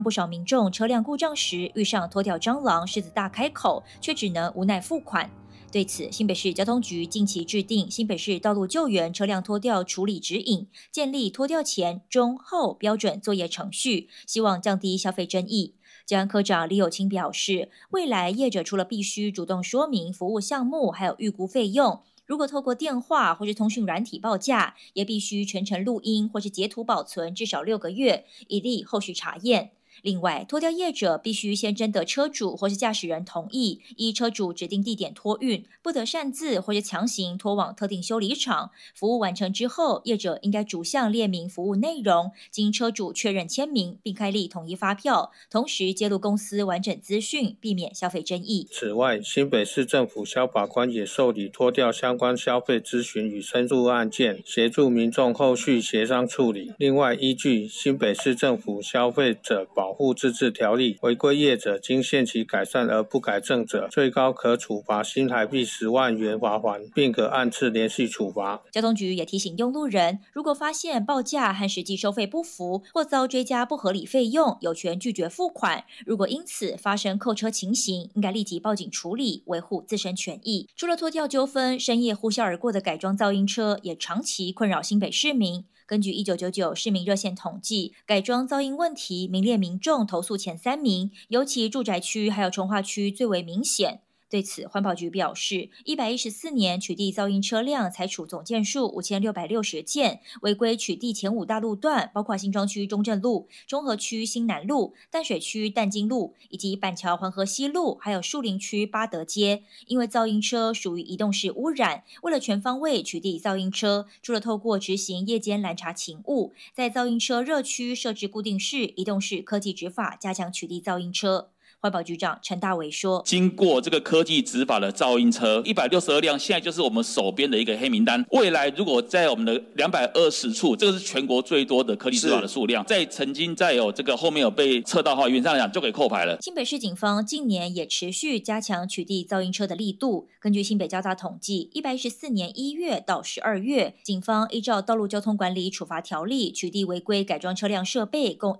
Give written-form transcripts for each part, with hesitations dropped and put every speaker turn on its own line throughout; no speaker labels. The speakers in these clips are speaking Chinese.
不少民众车辆故障时遇上脱掉蟑螂，狮子大开口，却只能无奈付款。对此，新北市交通局近期制定新北市道路救援车辆脱掉处理指引，建立脱掉前、中、后标准作业程序，希望降低消费争议。交安科长李有清表示，未来业者除了必须主动说明服务项目还有预估费用，如果透过电话或是通讯软体报价，也必须全程录音或是截图保存至少6个月，以利后续查验。另外，脱掉业者必须先征得车主或是驾驶人同意，依车主指定地点托运，不得擅自或是强行拖往特定修理厂。服务完成之后，业者应该逐项列明服务内容，经车主确认签名，并开立统一发票，同时揭露公司完整资讯，避免消费争议。
此外，新北市政府消法官也受理脱掉相关消费咨询与申诉案件，协助民众后续协商处理。另外，依据新北市政府消费者保护自治条例，违规业者经限期改善而不改正者，最高可处罚新台币10万元罚锾，并可按次连续处罚。
交通局也提醒用路人，如果发现报价和实际收费不符，或遭追加不合理费用，有权拒绝付款。如果因此发生扣车情形，应该立即报警处理，维护自身权益。除了脱掉纠纷，深夜呼啸而过的改装噪音车也长期困扰新北市民。根据1999市民热线统计，改装噪音问题名列民众投诉前3名，尤其住宅区还有重划区最为明显。对此，环保局表示，114年取缔噪音车辆裁处总件数5660件，违规取缔前5大路段，包括新庄区中正路、中和区新南路、淡水区淡金路，以及板桥黄河西路，还有树林区八德街。因为噪音车属于移动式污染，为了全方位取缔噪音车，除了透过执行夜间拦查勤务，在噪音车热区设置固定式、移动式科技执法，加强取缔噪音车。环保局长陈大为说，
经过这个科技执法的噪音车162辆，现在就是我们手边的一个黑名单。未来如果在我们的220处，这个是全国最多的科技执法的数量，曾经有这个后面有被测到的话，原则上来讲就可以扣牌了。
新北市警方近年也持续加强取缔噪音车的力度。根据新北交大统计，114年1月到12月，警方依照道路交通管理处罚条例取缔违规改装车辆设备共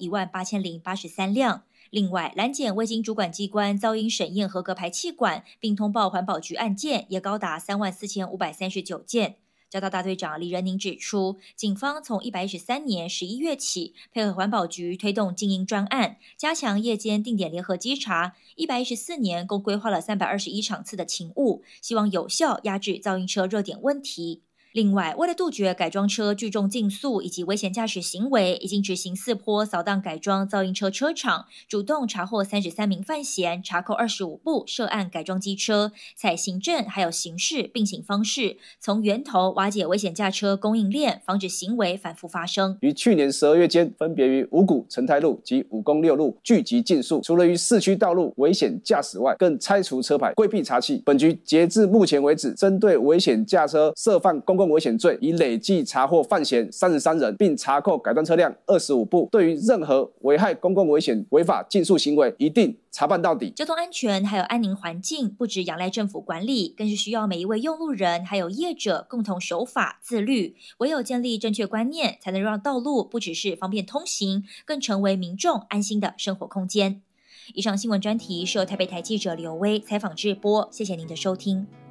18083辆。另外，拦检未经主管机关噪音审验合格排气管，并通报环保局案件也高达34539件。交大大队长李仁宁指出，警方从113年11月起，配合环保局推动静音专案，加强夜间定点联合稽查。114年共规划了321场次的勤务，希望有效压制噪音车热点问题。另外，为了杜绝改装车聚众竞速以及危险驾驶行为，已经执行4波扫荡改装噪音车车厂，主动查获33名犯嫌，查扣25部涉案改装机车，采行政还有刑事并行方式，从源头瓦解危险驾车供应链，防止行为反复发生。
于去年12月间，分别于五股成泰路及5公6路聚集竞速，除了于市区道路危险驾驶外，更拆除车牌，规避查缉。本局截至目前为止，针对危险驾车涉犯公共危险罪，已累计查获犯嫌33人，并查扣改装车辆25部。对于任何危害公共危险违法竞速行为，一定查办到底。
交通安全还有安宁环境，不只仰赖政府管理，更是需要每一位用路人还有业者共同守法自律。唯有建立正确观念，才能让道路不只是方便通行，更成为民众安心的生活空间。以上新闻专题是由台北台记者刘威采访制播，谢谢您的收听。